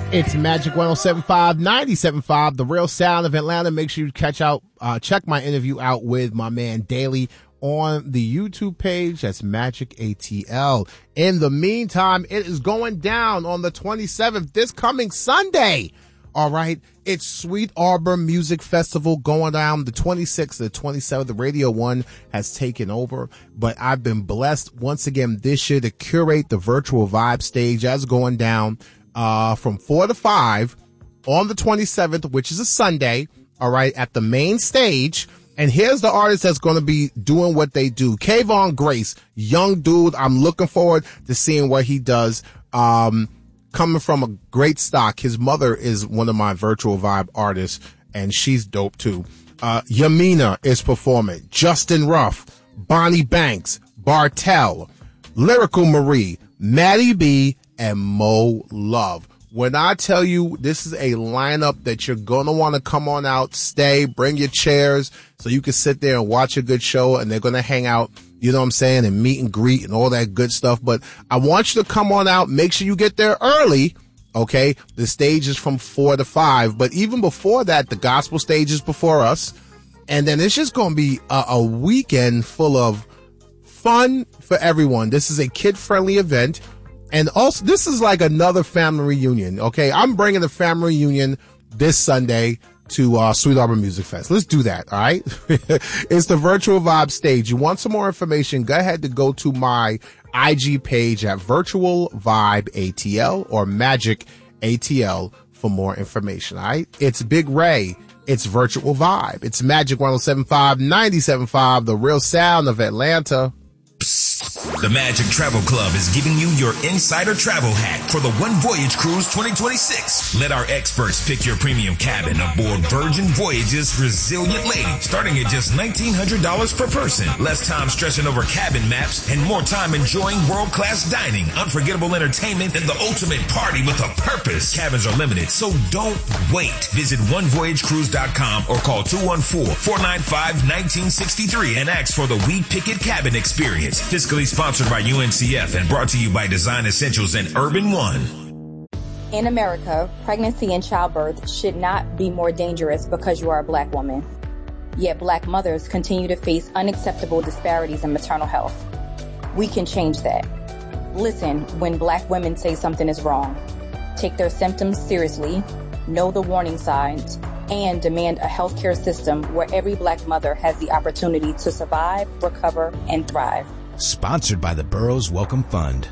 It's Magic 107.5, 97.5, the real sound of Atlanta. Make sure you check my interview out with my man Daly on the YouTube page. That's Magic ATL. In the meantime, it is going down on the 27th, this coming Sunday. All right. It's Sweet Arbor Music Festival going down the 26th to the 27th. The Radio 1 has taken over, but I've been blessed once again this year to curate the virtual vibe stage as going down from 4 to 5 on the 27th, which is a Sunday, all right, at the main stage. And here's the artist that's going to be doing what they do. Kayvon Grace, young dude. I'm looking forward to seeing what he does. Coming from a great stock. His mother is one of my virtual vibe artists, and she's dope too. Yamina is performing. Justin Ruff, Bonnie Banks, Bartell, Lyrical Marie, Maddie B, and Mo Love. When I tell you this is a lineup that you're going to want to come on out, stay, bring your chairs so you can sit there and watch a good show, and they're going to hang out, you know what I'm saying, and meet and greet and all that good stuff. But I want you to come on out. Make sure you get there early, okay? The stage is from 4 to 5. But even before that, the gospel stage is before us. And then it's just going to be a weekend full of fun for everyone. This is a kid-friendly event. And also, this is like another family reunion, okay? I'm bringing the family reunion this Sunday to Sweet Arbor Music Fest. Let's do that, all right? It's the Virtual Vibe stage. You want some more information, go ahead to go to my IG page at Virtual Vibe ATL or Magic ATL for more information, all right? It's Big Ray. It's Virtual Vibe. It's Magic 107.5, 97.5, the real sound of Atlanta. The Magic Travel Club is giving you your insider travel hack for the One Voyage Cruise 2026. Let our experts pick your premium cabin aboard Virgin Voyage's Resilient Lady, starting at just $1,900 per person. Less time stressing over cabin maps and more time enjoying world-class dining, unforgettable entertainment, and the ultimate party with a purpose. Cabins are limited, so don't wait. Visit onevoyagecruise.com or call 214-495-1963 and ask for the We Pick It Cabin experience. Fiscally sponsored by UNCF and brought to you by Design Essentials and Urban One. In America, pregnancy and childbirth should not be more dangerous because you are a black woman. Yet black mothers continue to face unacceptable disparities in maternal health. We can change that. Listen when black women say something is wrong. Take their symptoms seriously, know the warning signs, and demand a healthcare system where every black mother has the opportunity to survive, recover, and thrive. Sponsored by the Burroughs Welcome Fund.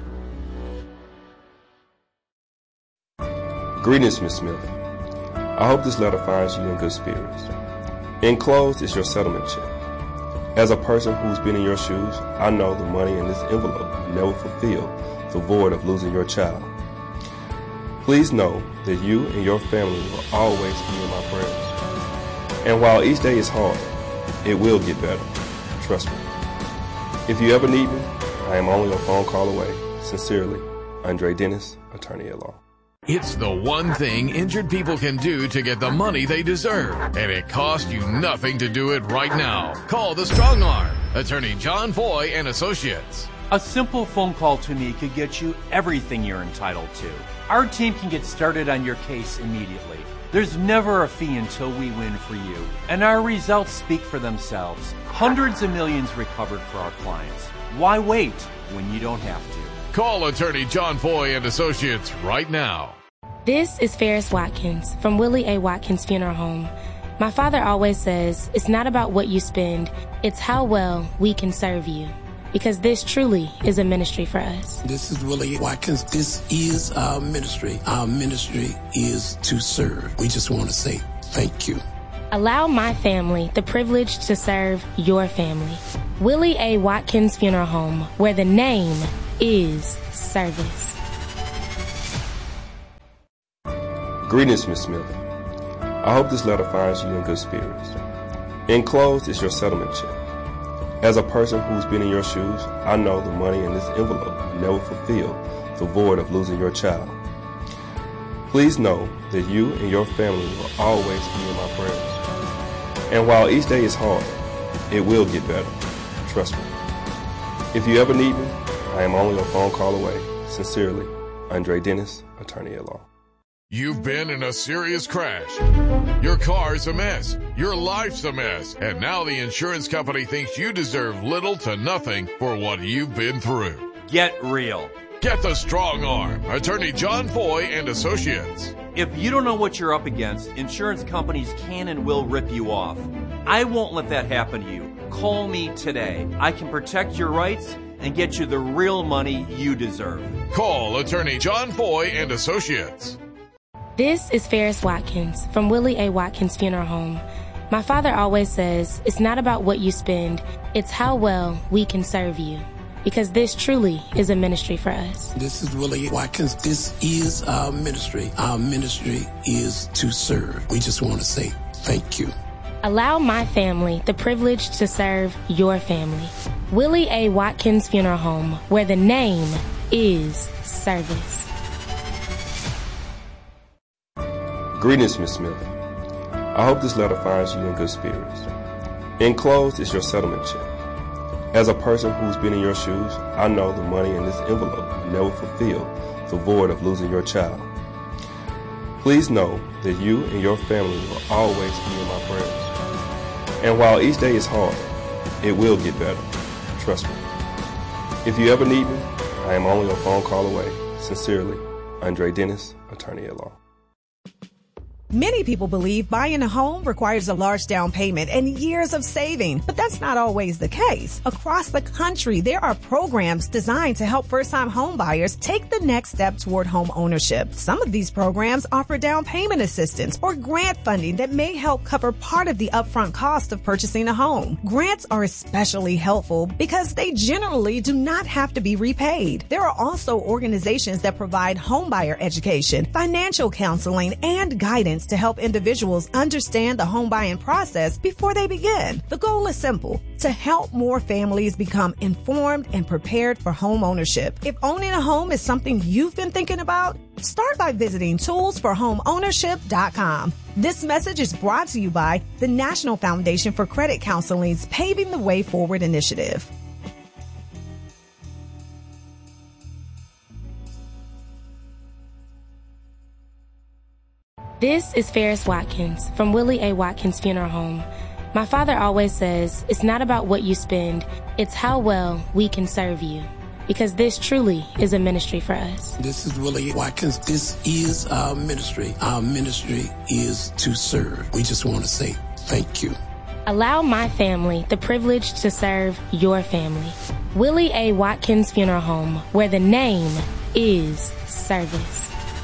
Greetings, Ms. Smith. I hope this letter finds you in good spirits. Enclosed is your settlement check. As a person who's been in your shoes, I know the money in this envelope never fulfill the void of losing your child. Please know that you and your family will always be in my prayers. And while each day is hard, it will get better. Trust me. If you ever need me, I am only a phone call away. Sincerely, Andre Dennis, attorney at law. It's the one thing injured people can do to get the money they deserve, and it costs you nothing to do it right now. Call the Strong Arm, attorney John Foy and Associates. A simple phone call to me could get you everything you're entitled to. Our team can get started on your case immediately. There's never a fee until we win for you, and our results speak for themselves. Hundreds of millions recovered for our clients. Why wait when you don't have to? Call attorney John Foy and Associates right now. This is Ferris Watkins from Willie A. Watkins Funeral Home. My father always says it's not about what you spend, it's how well we can serve you. Because this truly is a ministry for us. This is Willie Watkins. This is our ministry. Our ministry is to serve. We just want to say thank you. Allow my family the privilege to serve your family. Willie A. Watkins Funeral Home, where the name is service. Greetings, Ms. Smith. I hope this letter finds you in good spirits. Enclosed is your settlement check. As a person who's been in your shoes, I know the money in this envelope never fulfill the void of losing your child. Please know that you and your family will always be in my prayers. And while each day is hard, it will get better. Trust me. If you ever need me, I am only a phone call away. Sincerely, Andre Dennis, attorney at law. You've been in a serious crash. Your car's a mess. Your life's a mess. And now the insurance company thinks you deserve little to nothing for what you've been through. Get real. Get the Strong Arm. Attorney John Foy and Associates. If you don't know what you're up against, insurance companies can and will rip you off. I won't let that happen to you. Call me today. I can protect your rights and get you the real money you deserve. Call Attorney John Foy and Associates. This is Ferris Watkins from Willie A. Watkins Funeral Home. My father always says, it's not about what you spend, it's how well we can serve you. Because this truly is a ministry for us. This is Willie Watkins. This is our ministry. Our ministry is to serve. We just want to say thank you. Allow my family the privilege to serve your family. Willie A. Watkins Funeral Home, where the name is service. Greetings, Ms. Smith. I hope this letter finds you in good spirits. Enclosed is your settlement check. As a person who's been in your shoes, I know the money in this envelope never fulfill the void of losing your child. Please know that you and your family will always be in my prayers. And while each day is hard, it will get better. Trust me. If you ever need me, I am only a phone call away. Sincerely, Andre Dennis, attorney at law. Many people believe buying a home requires a large down payment and years of saving, but that's not always the case. Across the country, there are programs designed to help first-time home buyers take the next step toward home ownership. Some of these programs offer down payment assistance or grant funding that may help cover part of the upfront cost of purchasing a home. Grants are especially helpful because they generally do not have to be repaid. There are also organizations that provide home buyer education, financial counseling, and guidance to help individuals understand the home buying process before they begin. The goal is simple: to help more families become informed and prepared for home ownership. If owning a home is something you've been thinking about, start by visiting toolsforhomeownership.com. This message is brought to you by the National Foundation for Credit Counseling's Paving the Way Forward initiative. This is Ferris Watkins from Willie A. Watkins Funeral Home. My father always says, it's not about what you spend, it's how well we can serve you. Because this truly is a ministry for us. This is Willie Watkins. This is our ministry. Our ministry is to serve. We just want to say thank you. Allow my family the privilege to serve your family. Willie A. Watkins Funeral Home, where the name is service.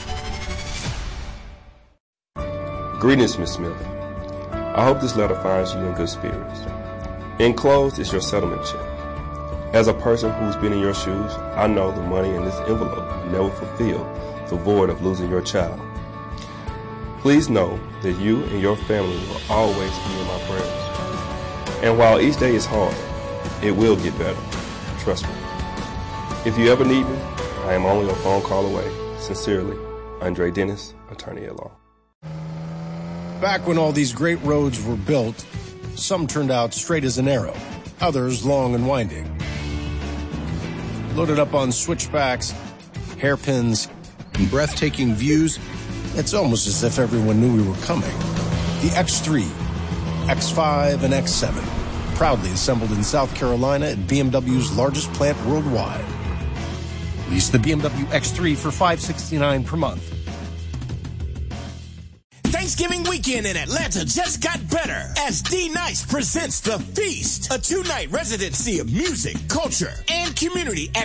Greetings, Ms. Smith. I hope this letter finds you in good spirits. Enclosed is your settlement check. As a person who's been in your shoes, I know the money in this envelope never fulfill the void of losing your child. Please know that you and your family will always be in my prayers. And while each day is hard, it will get better. Trust me. If you ever need me, I am only a phone call away. Sincerely, Andre Dennis, attorney at law. Back when all these great roads were built, some turned out straight as an arrow, others long and winding. Loaded up on switchbacks, hairpins, and breathtaking views, it's almost as if everyone knew we were coming. The X3, X5, and X7, proudly assembled in South Carolina at BMW's largest plant worldwide. Lease the BMW X3 for $569 per month. Thanksgiving weekend in Atlanta just got better as D-Nice presents The Feast, a 2-night residency of music, culture, and community at